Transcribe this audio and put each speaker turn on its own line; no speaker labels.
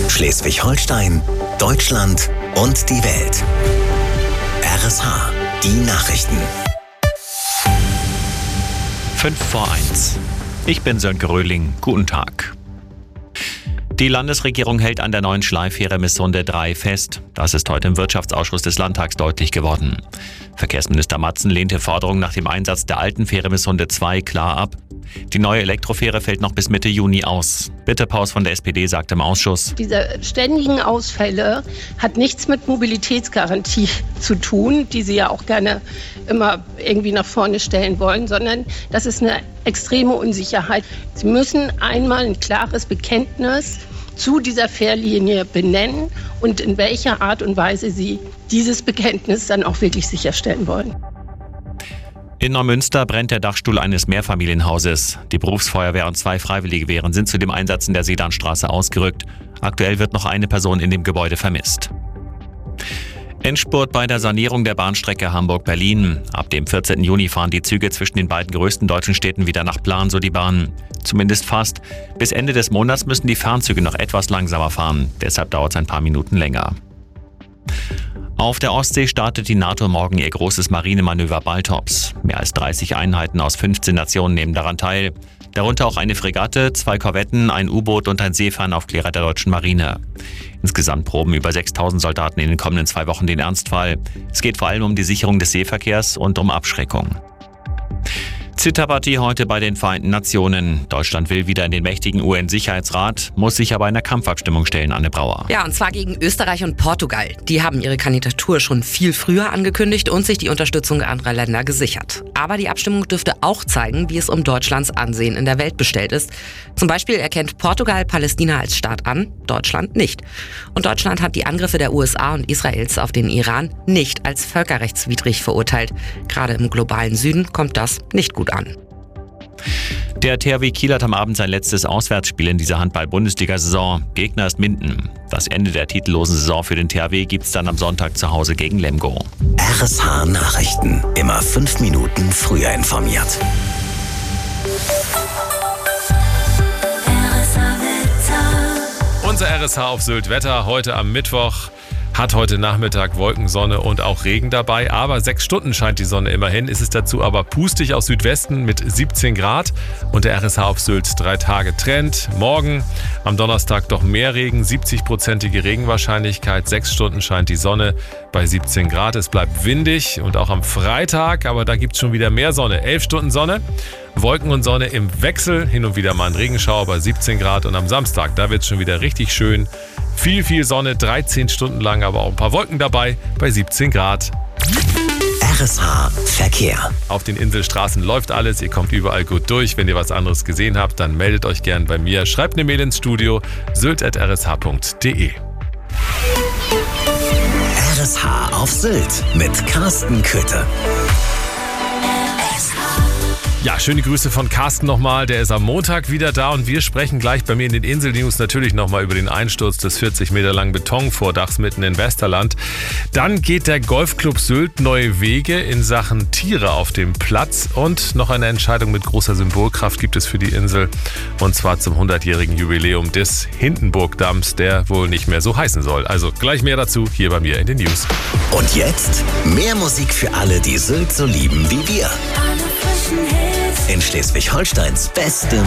Schleswig-Holstein, Deutschland und die Welt. RSH, die Nachrichten.
5:05. Ich bin Sönke Röhling. Guten Tag. Die Landesregierung hält an der neuen Schleifähre Misssunde 3 fest. Das ist heute im Wirtschaftsausschuss des Landtags deutlich geworden. Verkehrsminister Matzen lehnte Forderungen nach dem Einsatz der alten Fähre Misssunde 2 klar ab. Die neue Elektrofähre fällt noch bis Mitte Juni aus. Birte Paus von der SPD sagt im Ausschuss:
Diese ständigen Ausfälle hat nichts mit Mobilitätsgarantie zu tun, die Sie ja auch gerne immer irgendwie nach vorne stellen wollen, sondern das ist eine extreme Unsicherheit. Sie müssen einmal ein klares Bekenntnis zu dieser Fährlinie benennen und in welcher Art und Weise Sie dieses Bekenntnis dann auch wirklich sicherstellen wollen.
In Neumünster brennt der Dachstuhl eines Mehrfamilienhauses. Die Berufsfeuerwehr und 2 Freiwillige Wehren sind zu dem Einsatz in der Sedanstraße ausgerückt. Aktuell wird noch eine Person in dem Gebäude vermisst. Endspurt bei der Sanierung der Bahnstrecke Hamburg-Berlin. Ab dem 14. Juni fahren die Züge zwischen den beiden größten deutschen Städten wieder nach Plan, so die Bahn. Zumindest fast. Bis Ende des Monats müssen die Fernzüge noch etwas langsamer fahren. Deshalb dauert es ein paar Minuten länger. Auf der Ostsee startet die NATO morgen ihr großes Marinemanöver Baltops. Mehr als 30 Einheiten aus 15 Nationen nehmen daran teil. Darunter auch eine Fregatte, 2 Korvetten, ein U-Boot und ein Seefernaufklärer der deutschen Marine. Insgesamt proben über 6.000 Soldaten in den kommenden 2 Wochen den Ernstfall. Es geht vor allem um die Sicherung des Seeverkehrs und um Abschreckung. Zitterpartie heute bei den Vereinten Nationen. Deutschland will wieder in den mächtigen UN-Sicherheitsrat, muss sich aber einer Kampfabstimmung stellen, Anne Brauer.
Ja, und zwar gegen Österreich und Portugal. Die haben ihre Kandidatur schon viel früher angekündigt und sich die Unterstützung anderer Länder gesichert. Aber die Abstimmung dürfte auch zeigen, wie es um Deutschlands Ansehen in der Welt bestellt ist. Zum Beispiel erkennt Portugal Palästina als Staat an, Deutschland nicht. Und Deutschland hat die Angriffe der USA und Israels auf den Iran nicht als völkerrechtswidrig verurteilt. Gerade im globalen Süden kommt das nicht gut an.
Der THW Kiel hat am Abend sein letztes Auswärtsspiel in dieser Handball-Bundesliga-Saison. Gegner ist Minden. Das Ende der titellosen Saison für den THW gibt's dann am Sonntag zu Hause gegen Lemgo.
RSH Nachrichten. Immer 5 Minuten früher informiert.
Unser RSH auf Sylt Wetter heute am Mittwoch. Hat heute Nachmittag Wolken, Sonne und auch Regen dabei, aber 6 Stunden scheint die Sonne immerhin. Ist es dazu aber pustig aus Südwesten mit 17 Grad und der RSH auf Sylt 3 Tage Trend. Morgen am Donnerstag doch mehr Regen, 70%ige Regenwahrscheinlichkeit, 6 Stunden scheint die Sonne bei 17 Grad. Es bleibt windig und auch am Freitag, aber da gibt es schon wieder mehr Sonne, 11 Stunden Sonne. Wolken und Sonne im Wechsel, hin und wieder mal ein Regenschauer bei 17 Grad und am Samstag, da wird es schon wieder richtig schön. Viel Sonne, 13 Stunden lang, aber auch ein paar Wolken dabei bei 17 Grad.
RSH Verkehr.
Auf den Inselstraßen läuft alles, ihr kommt überall gut durch. Wenn ihr was anderes gesehen habt, dann meldet euch gern bei mir. Schreibt eine Mail ins Studio, sylt@rsh.de.
RSH auf Sylt mit Carsten Köthe.
Ja, schöne Grüße von Carsten nochmal. Der ist am Montag wieder da und wir sprechen gleich bei mir in den Insel-News natürlich nochmal über den Einsturz des 40 Meter langen Betonvordachs mitten in Westerland. Dann geht der Golfclub Sylt neue Wege in Sachen Tiere auf dem Platz und noch eine Entscheidung mit großer Symbolkraft gibt es für die Insel und zwar zum 100-jährigen Jubiläum des Hindenburgdamms, der wohl nicht mehr so heißen soll. Also gleich mehr dazu hier bei mir in den News.
Und jetzt mehr Musik für alle, die Sylt so lieben wie wir. In Schleswig-Holsteins beste